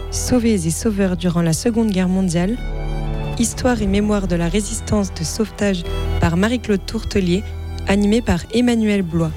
Sauvés et sauveurs durant la Seconde Guerre mondiale, histoire et mémoire de la résistance de sauvetage par Marie-Claude Tourtellier, animée par Emmanuel Blois.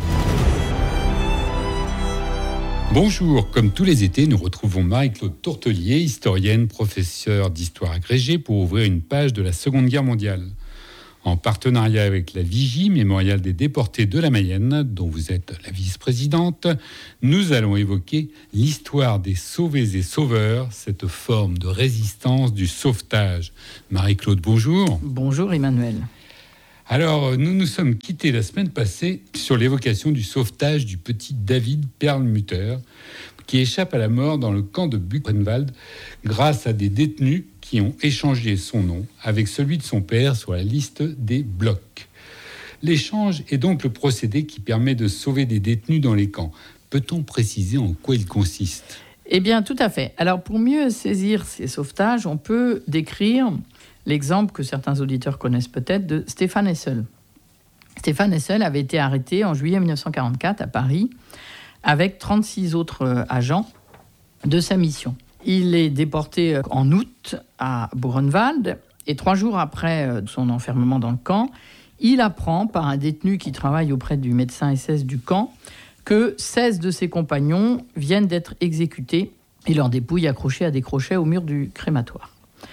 Bonjour, comme tous les étés, nous retrouvons Marie-Claude Tourtellier, historienne, professeure d'histoire agrégée, pour ouvrir une page de la Seconde Guerre mondiale. En partenariat avec la Vigie, mémorial des déportés de la Mayenne, dont vous êtes la vice-présidente, nous allons évoquer l'histoire des sauvés et sauveurs, cette forme de résistance du sauvetage. Marie-Claude, bonjour. Bonjour Emmanuel. Alors, nous nous sommes quittés la semaine passée sur l'évocation du sauvetage du petit David Perlmutter, qui échappe à la mort dans le camp de Buchenwald grâce à des détenus qui ont échangé son nom avec celui de son père sur la liste des blocs. L'échange est donc le procédé qui permet de sauver des détenus dans les camps. Peut-on préciser en quoi il consiste ? Eh bien, tout à fait. Alors, pour mieux saisir ces sauvetages, on peut décrire l'exemple que certains auditeurs connaissent peut-être de Stéphane Hessel. Stéphane Hessel avait été arrêté en juillet 1944 à Paris avec 36 autres agents de sa mission. Il est déporté en août à Buchenwald et 3 jours après son enfermement dans le camp, il apprend par un détenu qui travaille auprès du médecin SS du camp que 16 de ses compagnons viennent d'être exécutés et leurs dépouilles accrochées à des crochets au mur du crématoire.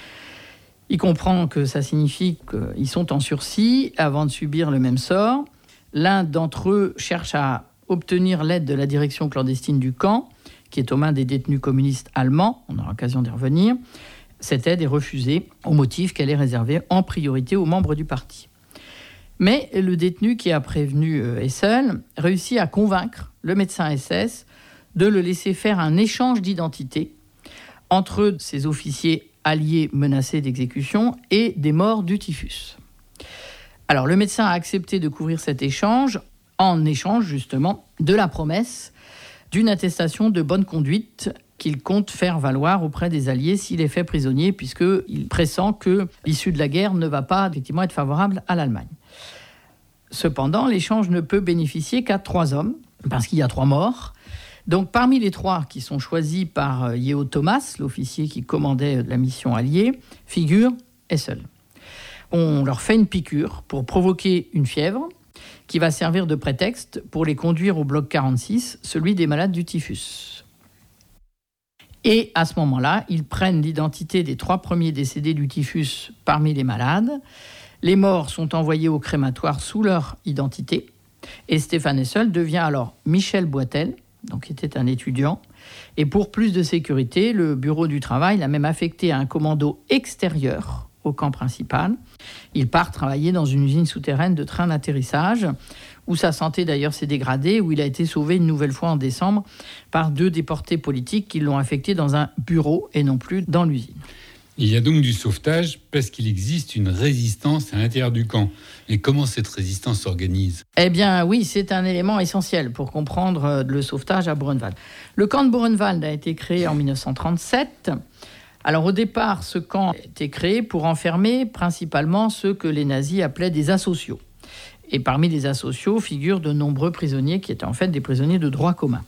Il comprend que ça signifie qu'ils sont en sursis avant de subir le même sort. L'un d'entre eux cherche à obtenir l'aide de la direction clandestine du camp, qui est aux mains des détenus communistes allemands. On aura l'occasion d'y revenir. Cette aide est refusée au motif qu'elle est réservée en priorité aux membres du parti. Mais le détenu qui a prévenu Hessel réussit à convaincre le médecin SS de le laisser faire un échange d'identité entre ces officiers alliés menacés d'exécution et des morts du typhus. Alors le médecin a accepté de couvrir cet échange en échange justement de la promesse d'une attestation de bonne conduite qu'il compte faire valoir auprès des Alliés s'il est fait prisonnier, puisqu'il pressent que l'issue de la guerre ne va pas effectivement être favorable à l'Allemagne. Cependant, l'échange ne peut bénéficier qu'à 3 hommes, parce qu'il y a 3 morts. Donc parmi les 3 qui sont choisis par Yeo Thomas, l'officier qui commandait la mission alliée, figure Hessel. On leur fait une piqûre pour provoquer une fièvre, qui va servir de prétexte pour les conduire au bloc 46, celui des malades du typhus. Et à ce moment-là, ils prennent l'identité des 3 premiers décédés du typhus parmi les malades. Les morts sont envoyés au crématoire sous leur identité. Et Stéphane Hessel devient alors Michel Boitel, donc qui était un étudiant. Et pour plus de sécurité, le bureau du travail l'a même affecté à un commando extérieur au camp principal. Il part travailler dans une usine souterraine de train d'atterrissage, où sa santé d'ailleurs s'est dégradée, où il a été sauvé une nouvelle fois en décembre par 2 déportés politiques qui l'ont affecté dans un bureau et non plus dans l'usine. Il y a donc du sauvetage parce qu'il existe une résistance à l'intérieur du camp. Et comment cette résistance s'organise ? Eh bien oui, c'est un élément essentiel pour comprendre le sauvetage à Buchenwald. Le camp de Buchenwald a été créé en 1937. Alors au départ, ce camp a été créé pour enfermer principalement ceux que les nazis appelaient des asociaux. Et parmi les asociaux figurent de nombreux prisonniers qui étaient en fait des prisonniers de droit commun.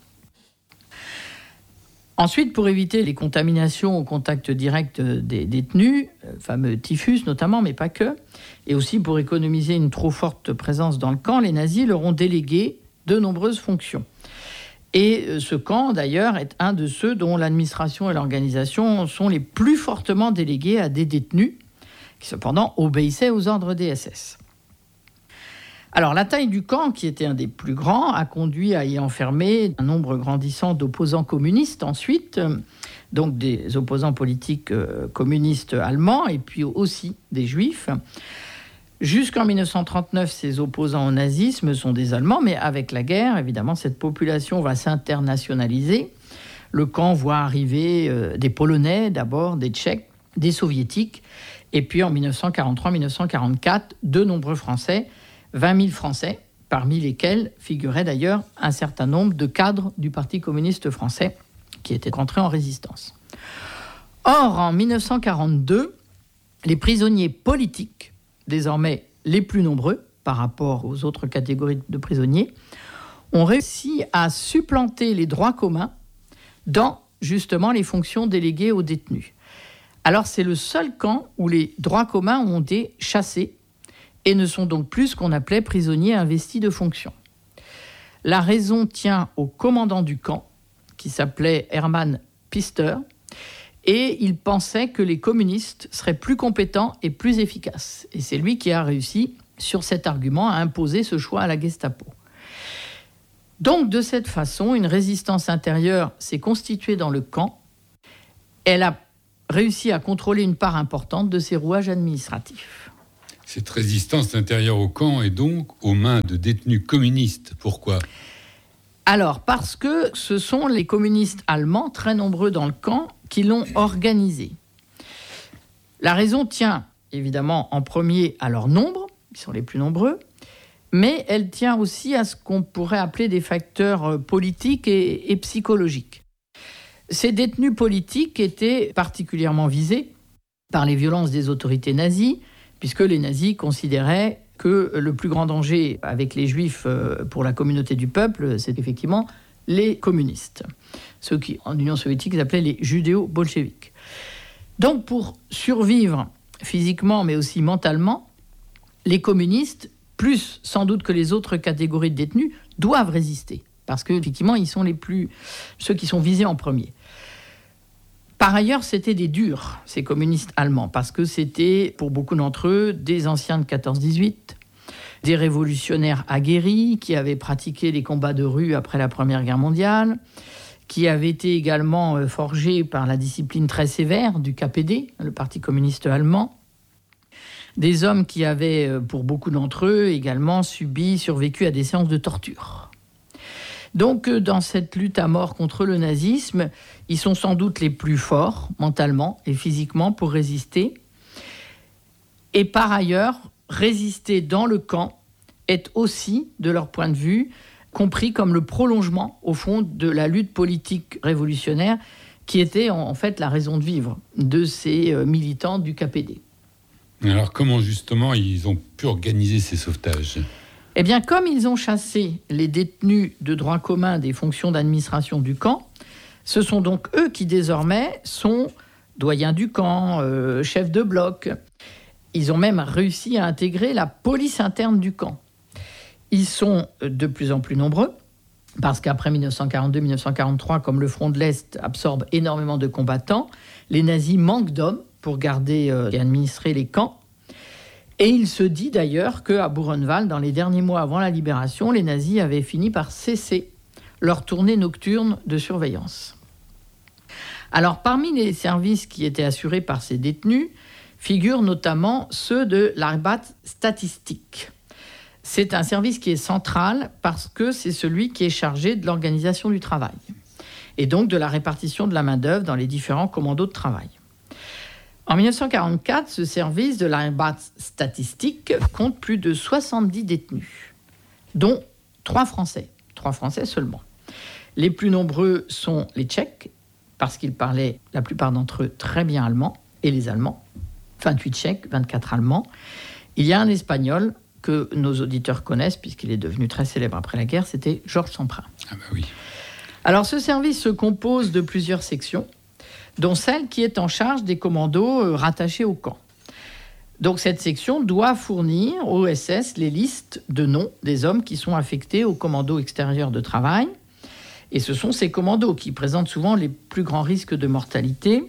Ensuite, pour éviter les contaminations au contact direct des détenus, le fameux typhus notamment, mais pas que, et aussi pour économiser une trop forte présence dans le camp, les nazis leur ont délégué de nombreuses fonctions. Et ce camp, d'ailleurs, est un de ceux dont l'administration et l'organisation sont les plus fortement délégués à des détenus qui, cependant, obéissaient aux ordres des SS. Alors, la taille du camp, qui était un des plus grands, a conduit à y enfermer un nombre grandissant d'opposants communistes ensuite, donc des opposants politiques communistes allemands, et puis aussi des juifs. Jusqu'en 1939, ces opposants au nazisme sont des Allemands, mais avec la guerre, évidemment, cette population va s'internationaliser. Le camp voit arriver des Polonais d'abord, des Tchèques, des Soviétiques, et puis en 1943-1944, de nombreux Français, 20 000 Français, parmi lesquels figurait d'ailleurs un certain nombre de cadres du Parti communiste français qui étaient rentrés en résistance. Or, en 1942, les prisonniers politiques, désormais les plus nombreux par rapport aux autres catégories de prisonniers, ont réussi à supplanter les droits communs dans justement les fonctions déléguées aux détenus. Alors c'est le seul camp où les droits communs ont été chassés et ne sont donc plus ce qu'on appelait prisonniers investis de fonctions. La raison tient au commandant du camp, qui s'appelait Hermann Pister, et il pensait que les communistes seraient plus compétents et plus efficaces. Et c'est lui qui a réussi, sur cet argument, à imposer ce choix à la Gestapo. Donc, de cette façon, une résistance intérieure s'est constituée dans le camp. Elle a réussi à contrôler une part importante de ses rouages administratifs. Cette résistance intérieure au camp est donc aux mains de détenus communistes. Pourquoi ? Alors, parce que ce sont les communistes allemands, très nombreux dans le camp, qui l'ont organisée. La raison tient évidemment en premier à leur nombre, ils sont les plus nombreux, mais elle tient aussi à ce qu'on pourrait appeler des facteurs politiques et psychologiques. Ces détenus politiques étaient particulièrement visés par les violences des autorités nazies, puisque les nazis considéraient que le plus grand danger avec les juifs pour la communauté du peuple, c'est effectivement les communistes. Ceux qui, en Union soviétique, s'appelaient les judéo-bolcheviques. Donc, pour survivre physiquement, mais aussi mentalement, les communistes, plus sans doute que les autres catégories de détenus, doivent résister. Parce qu'effectivement, ils sont ceux qui sont visés en premier. Par ailleurs, c'était des durs, ces communistes allemands, parce que c'était, pour beaucoup d'entre eux, des anciens de 14-18, des révolutionnaires aguerris qui avaient pratiqué les combats de rue après la Première Guerre mondiale, qui avaient été également forgés par la discipline très sévère du KPD, le Parti communiste allemand. Des hommes qui avaient, pour beaucoup d'entre eux, également survécu à des séances de torture. Donc, dans cette lutte à mort contre le nazisme, ils sont sans doute les plus forts, mentalement et physiquement, pour résister. Et par ailleurs, résister dans le camp est aussi, de leur point de vue, compris comme le prolongement, au fond, de la lutte politique révolutionnaire, qui était en fait la raison de vivre de ces militants du KPD. Alors, comment justement ils ont pu organiser ces sauvetages ? Eh bien, comme ils ont chassé les détenus de droit commun des fonctions d'administration du camp, ce sont donc eux qui, désormais, sont doyens du camp, chefs de bloc. Ils ont même réussi à intégrer la police interne du camp. Ils sont de plus en plus nombreux, parce qu'après 1942-1943, comme le front de l'Est absorbe énormément de combattants, les nazis manquent d'hommes pour garder et administrer les camps. Et il se dit d'ailleurs qu'à Buchenwald, dans les derniers mois avant la libération, les nazis avaient fini par cesser leur tournée nocturne de surveillance. Alors, parmi les services qui étaient assurés par ces détenus, figurent notamment ceux de l'Arbeitsstatistik. C'est un service qui est central parce que c'est celui qui est chargé de l'organisation du travail et donc de la répartition de la main-d'œuvre dans les différents commandos de travail. En 1944, ce service de l'Arbeitsstatistik compte plus de 70 détenus, dont 3 Français seulement. Les plus nombreux sont les Tchèques, parce qu'ils parlaient, la plupart d'entre eux, très bien allemand, et les Allemands, 28 Tchèques, 24 Allemands. Il y a un Espagnol que nos auditeurs connaissent, puisqu'il est devenu très célèbre après la guerre, c'était Georges Semprin. Ah bah oui. Alors ce service se compose de plusieurs sections, dont celle qui est en charge des commandos rattachés au camp. Donc cette section doit fournir au SS les listes de noms des hommes qui sont affectés aux commandos extérieurs de travail. Et ce sont ces commandos qui présentent souvent les plus grands risques de mortalité.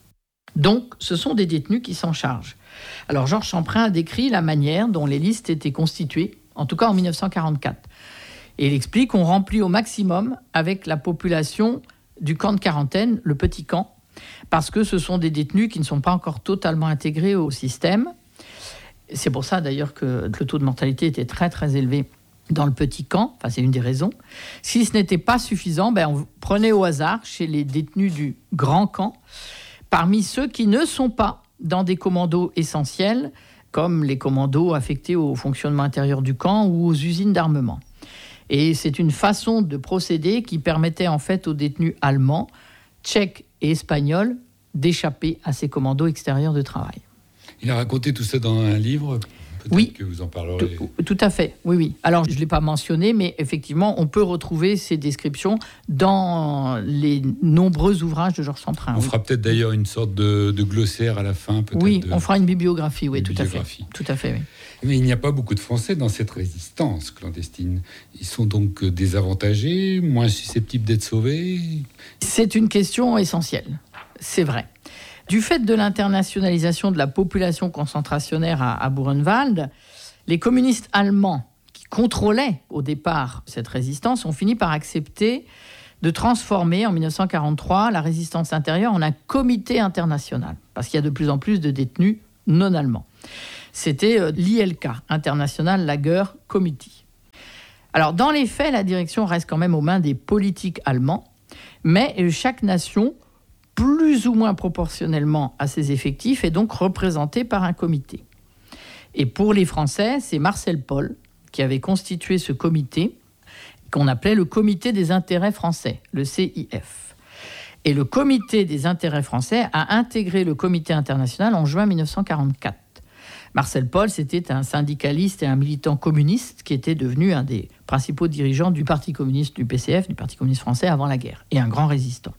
Donc ce sont des détenus qui s'en chargent. Alors Georges Semprin a décrit la manière dont les listes étaient constituées, en tout cas en 1944. Et il explique qu'on remplit au maximum avec la population du camp de quarantaine, le petit camp, parce que ce sont des détenus qui ne sont pas encore totalement intégrés au système. C'est pour ça d'ailleurs que le taux de mortalité était très très élevé dans le petit camp, enfin c'est une des raisons. Si ce n'était pas suffisant, on prenait au hasard chez les détenus du grand camp, parmi ceux qui ne sont pas dans des commandos essentiels, comme les commandos affectés au fonctionnement intérieur du camp ou aux usines d'armement. Et c'est une façon de procéder qui permettait en fait aux détenus allemands, tchèques et espagnols d'échapper à ces commandos extérieurs de travail. Il a raconté tout ça dans un livre, Peut-être que vous en parlerez. Tout à fait, oui. Alors, je ne l'ai pas mentionné, mais effectivement, on peut retrouver ces descriptions dans les nombreux ouvrages de Georges Centrin. On fera peut-être d'ailleurs une sorte de glossaire à la fin. On fera une bibliographie, tout à fait. Tout à fait, oui. Mais il n'y a pas beaucoup de Français dans cette résistance clandestine. Ils sont donc désavantagés, moins susceptibles d'être sauvés. C'est une question essentielle, c'est vrai. Du fait de l'internationalisation de la population concentrationnaire à Buchenwald, les communistes allemands qui contrôlaient au départ cette résistance ont fini par accepter de transformer en 1943 la résistance intérieure en un comité international, parce qu'il y a de plus en plus de détenus non allemands. C'était l'ILK, International Lager Committee. Alors, dans les faits, la direction reste quand même aux mains des politiques allemands, mais chaque nation, plus ou moins proportionnellement à ses effectifs, est donc représentée par un comité. Et pour les Français, c'est Marcel Paul qui avait constitué ce comité, qu'on appelait le Comité des intérêts français, le CIF. Et le Comité des intérêts français a intégré le Comité international en juin 1944. Marcel Paul, c'était un syndicaliste et un militant communiste qui était devenu un des principaux dirigeants du Parti communiste du PCF, du Parti communiste français avant la guerre, et un grand résistant.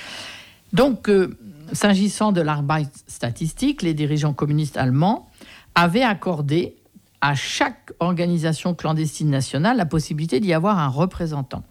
Donc, s'agissant de l'Arbeitsstatistik, les dirigeants communistes allemands avaient accordé à chaque organisation clandestine nationale la possibilité d'y avoir un représentant.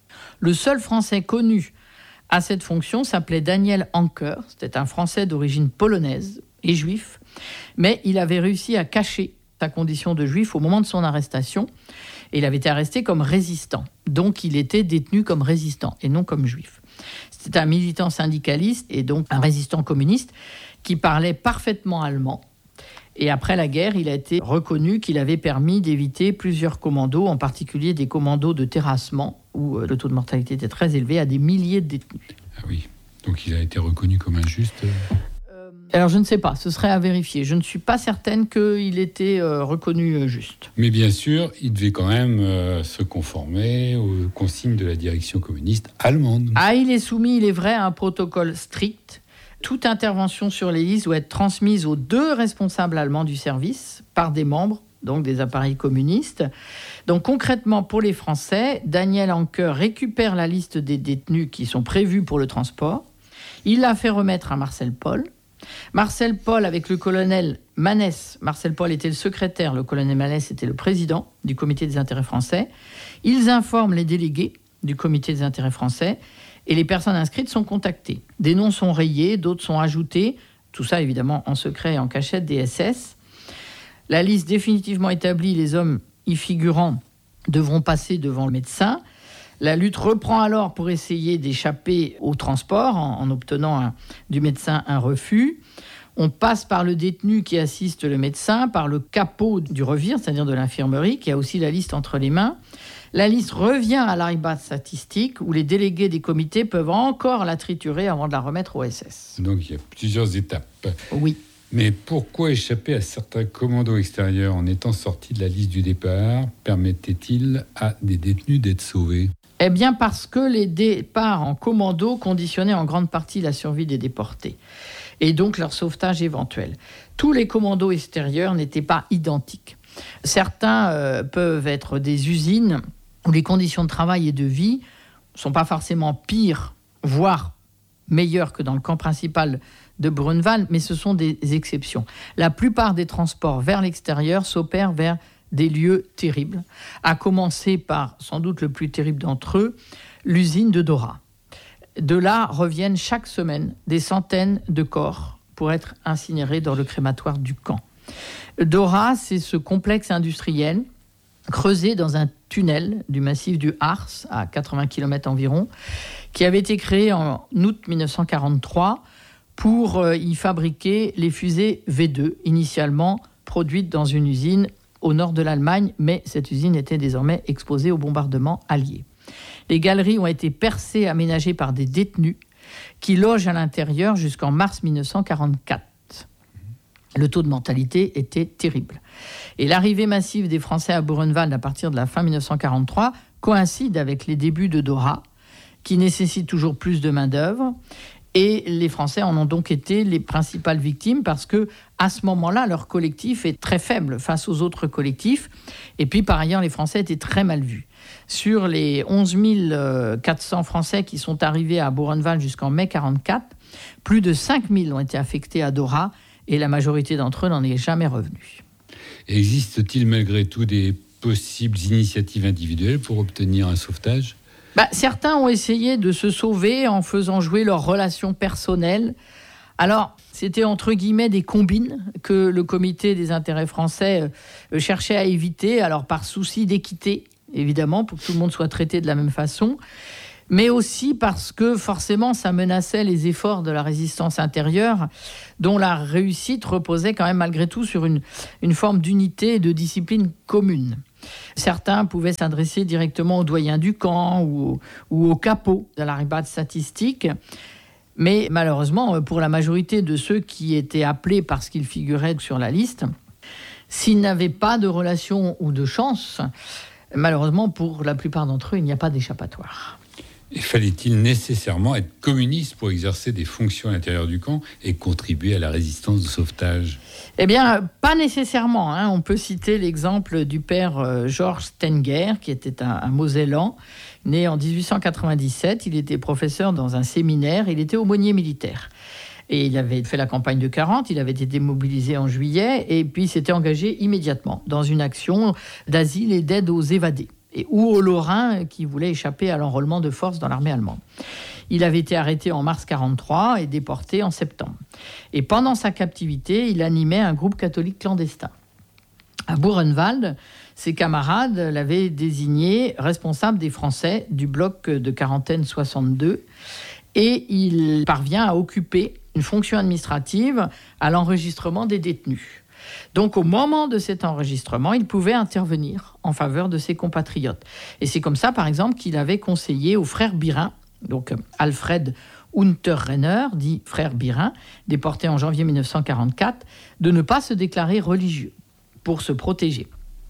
Le seul Français connu à cette fonction s'appelait Daniel Anker. C'était un Français d'origine polonaise et juif, mais il avait réussi à cacher sa condition de juif au moment de son arrestation, et il avait été arresté comme résistant. Donc, il était détenu comme résistant et non comme juif. C'était un militant syndicaliste et donc un résistant communiste qui parlait parfaitement allemand. Et après la guerre, il a été reconnu qu'il avait permis d'éviter plusieurs commandos, en particulier des commandos de terrassement, où le taux de mortalité était très élevé, à des milliers de détenus. Ah oui, donc il a été reconnu comme injuste. Alors je ne sais pas, ce serait à vérifier. Je ne suis pas certaine qu'il était reconnu juste. Mais bien sûr, il devait quand même se conformer aux consignes de la direction communiste allemande. Ah, il est soumis, il est vrai, à un protocole strict. Toute intervention sur les listes doit être transmise aux 2 responsables allemands du service par des membres, donc des appareils communistes. Donc concrètement, pour les Français, Daniel Anker récupère la liste des détenus qui sont prévus pour le transport. Il la fait remettre à Marcel Paul. Marcel Paul, avec le colonel Manès, Marcel Paul était le secrétaire, le colonel Manès était le président du comité des intérêts français. Ils informent les délégués du comité des intérêts français et les personnes inscrites sont contactées. Des noms sont rayés, d'autres sont ajoutés, tout ça évidemment en secret et en cachette des SS. La liste définitivement établie, les hommes y figurant devront passer devant le médecin. La lutte reprend alors pour essayer d'échapper au transport en obtenant du médecin un refus. On passe par le détenu qui assiste le médecin, par le capot du revire, c'est-à-dire de l'infirmerie, qui a aussi la liste entre les mains. La liste revient à l'Arbeitsstatistik, où les délégués des comités peuvent encore la triturer avant de la remettre au SS. Donc il y a plusieurs étapes. Oui. Mais pourquoi échapper à certains commandos extérieurs en étant sorti de la liste du départ permettait-il à des détenus d'être sauvés ? Eh bien parce que les départs en commando conditionnaient en grande partie la survie des déportés et donc leur sauvetage éventuel. Tous les commandos extérieurs n'étaient pas identiques. Certains peuvent être des usines où les conditions de travail et de vie ne sont pas forcément pires, voire meilleures que dans le camp principal de Buchenwald, mais ce sont des exceptions. La plupart des transports vers l'extérieur s'opèrent vers des lieux terribles, à commencer par, sans doute le plus terrible d'entre eux, l'usine de Dora. De là reviennent chaque semaine des centaines de corps pour être incinérés dans le crématoire du camp. Dora, c'est ce complexe industriel creusé dans un tunnel du massif du Harz, à 80 km environ, qui avait été créé en août 1943 pour y fabriquer les fusées V2, initialement produites dans une usine au nord de l'Allemagne, mais cette usine était désormais exposée aux bombardements alliés. Les galeries ont été percées, aménagées par des détenus qui logent à l'intérieur jusqu'en mars 1944. Le taux de mortalité était terrible. Et l'arrivée massive des Français à Buchenwald à partir de la fin 1943 coïncide avec les débuts de Dora, qui nécessite toujours plus de main-d'œuvre. Et les Français en ont donc été les principales victimes parce que à ce moment-là, leur collectif est très faible face aux autres collectifs. Et puis, par ailleurs, les Français étaient très mal vus. Sur les 11 400 Français qui sont arrivés à Buchenwald jusqu'en mai 1944, plus de 5 000 ont été affectés à Dora et la majorité d'entre eux n'en est jamais revenue. Existe-t-il malgré tout des possibles initiatives individuelles pour obtenir un sauvetage ? Certains ont essayé de se sauver en faisant jouer leurs relations personnelles. Alors, c'était entre guillemets des combines que le comité des intérêts français cherchait à éviter, alors par souci d'équité, évidemment, pour que tout le monde soit traité de la même façon, mais aussi parce que forcément ça menaçait les efforts de la résistance intérieure, dont la réussite reposait quand même malgré tout sur une forme d'unité et de discipline commune. Certains pouvaient s'adresser directement au doyen du camp ou au capot de la brigade statistique. Mais malheureusement, pour la majorité de ceux qui étaient appelés parce qu'ils figuraient sur la liste, s'ils n'avaient pas de relation ou de chance, malheureusement, pour la plupart d'entre eux, il n'y a pas d'échappatoire. Et fallait-il nécessairement être communiste pour exercer des fonctions à l'intérieur du camp et contribuer à la résistance de sauvetage ? Eh bien, pas nécessairement. On peut citer l'exemple du père Georges Stenger, qui était un Mosellan, né en 1897. Il était professeur dans un séminaire. Il était aumônier militaire. Et il avait fait la campagne de 40. Il avait été mobilisé en juillet. Et puis, s'était engagé immédiatement dans une action d'asile et d'aide aux évadés. Ou aux Lorrains qui voulaient échapper à l'enrôlement de force dans l'armée allemande. Il avait été arrêté en mars 1943 et déporté en septembre. Et pendant sa captivité, il animait un groupe catholique clandestin. À Buchenwald, ses camarades l'avaient désigné responsable des Français du bloc de quarantaine 62 et il parvient à occuper une fonction administrative à l'enregistrement des détenus. Donc, au moment de cet enregistrement, il pouvait intervenir en faveur de ses compatriotes. Et c'est comme ça, par exemple, qu'il avait conseillé aux frères Birin, donc Alfred Unterrenner, dit frère Birin, déporté en janvier 1944, de ne pas se déclarer religieux pour se protéger.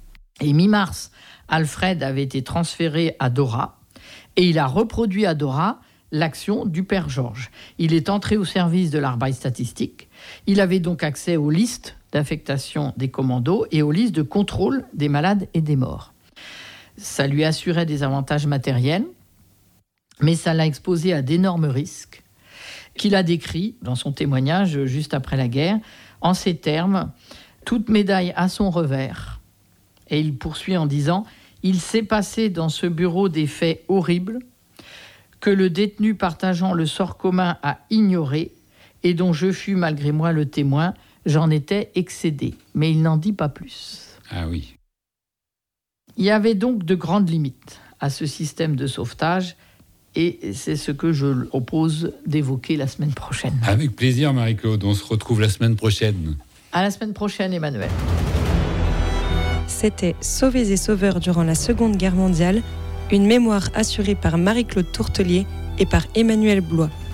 Et mi-mars, Alfred avait été transféré à Dora et il a reproduit à Dora l'action du père Georges. Il est entré au service de l'Arbeit statistique. Il avait donc accès aux listes d'affectation des commandos et aux listes de contrôle des malades et des morts. Ça lui assurait des avantages matériels, mais ça l'a exposé à d'énormes risques qu'il a décrits dans son témoignage juste après la guerre, en ces termes, « Toute médaille a son revers ». Et il poursuit en disant « Il s'est passé dans ce bureau des faits horribles que le détenu partageant le sort commun a ignoré et dont je fus malgré moi le témoin. J'en étais excédé, mais il n'en dit pas plus. » Ah oui. Il y avait donc de grandes limites à ce système de sauvetage et c'est ce que je propose d'évoquer la semaine prochaine. Avec plaisir, Marie-Claude. On se retrouve la semaine prochaine. À la semaine prochaine, Emmanuel. C'était Sauvés et sauveurs durant la Seconde Guerre mondiale, une mémoire assurée par Marie-Claude Tourtelier et par Emmanuel Blois.